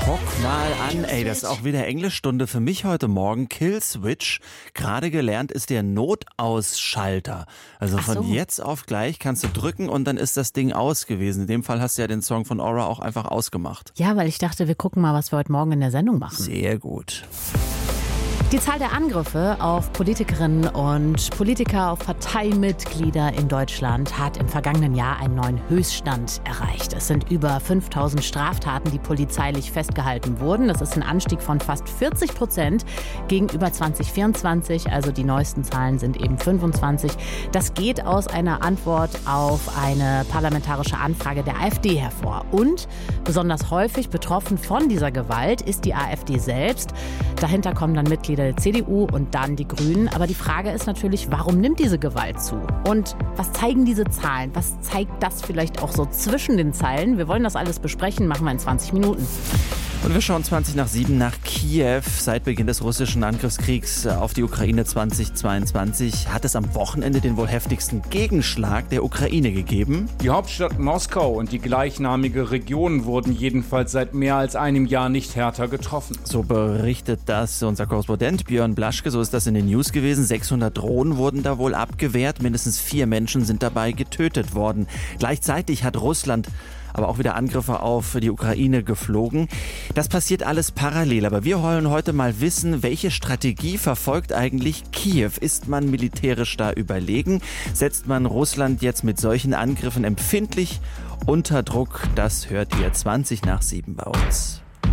Guck mal an, ey, das ist auch wieder Englischstunde für mich heute Morgen. Kill Switch, gerade gelernt, ist der Notausschalter. Also von jetzt auf gleich kannst du drücken und dann ist das Ding aus gewesen. In dem Fall hast du ja den Song von Aura auch einfach ausgemacht. Ja, weil ich dachte, wir gucken mal, was wir heute Morgen in der Sendung machen. Sehr gut. Die Zahl der Angriffe auf Politikerinnen und Politiker, auf Parteimitglieder in Deutschland hat im vergangenen Jahr einen neuen Höchststand erreicht. Es sind über 5000 Straftaten, die polizeilich festgehalten wurden. Das ist ein Anstieg von fast 40% gegenüber 2024. Also die neuesten Zahlen sind eben 25. Das geht aus einer Antwort auf eine parlamentarische Anfrage der AfD hervor. Und besonders häufig betroffen von dieser Gewalt ist die AfD selbst. Dahinter kommen dann Mitglieder der CDU und dann die Grünen. Aber die Frage ist natürlich, warum nimmt diese Gewalt zu? Und was zeigen diese Zahlen? Was zeigt das vielleicht auch so zwischen den Zeilen? Wir wollen das alles besprechen, machen wir in 20 Minuten. Und wir schauen 7:20 nach Kiew. Seit Beginn des russischen Angriffskriegs auf die Ukraine 2022 hat es am Wochenende den wohl heftigsten Gegenschlag der Ukraine gegeben. Die Hauptstadt Moskau und die gleichnamige Region wurden jedenfalls seit mehr als einem Jahr nicht härter getroffen. So berichtet das unser Korrespondent Björn Blaschke. So ist das in den News gewesen. 600 Drohnen wurden da wohl abgewehrt. Mindestens 4 Menschen sind dabei getötet worden. Gleichzeitig hat Russland aber auch wieder Angriffe auf die Ukraine geflogen. Das passiert alles parallel. Aber wir wollen heute mal wissen, welche Strategie verfolgt eigentlich Kiew? Ist man militärisch da überlegen? Setzt man Russland jetzt mit solchen Angriffen empfindlich unter Druck? Das hört ihr 7:20 bei uns.